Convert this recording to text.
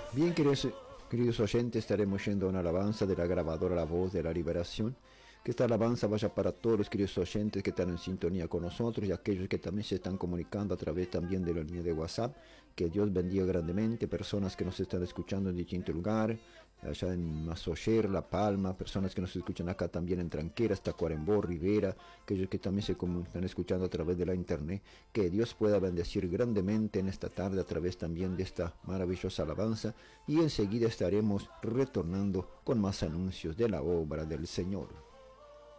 Bien, queridos oyentes, estaremos yendo a una alabanza de la grabadora La Voz de la Liberación. Que esta alabanza vaya para todos los queridos oyentes que están en sintonía con nosotros y aquellos que también se están comunicando a través también de la línea de WhatsApp. Que Dios bendiga grandemente, personas que nos están escuchando en distintos lugares, allá en Masocher, La Palma, personas que nos escuchan acá también en Tranqueras, Tacuarembó, Rivera, aquellos que también están escuchando a través de la internet. Que Dios pueda bendecir grandemente en esta tarde a través también de esta maravillosa alabanza, y enseguida estaremos retornando con más anuncios de la obra del Señor.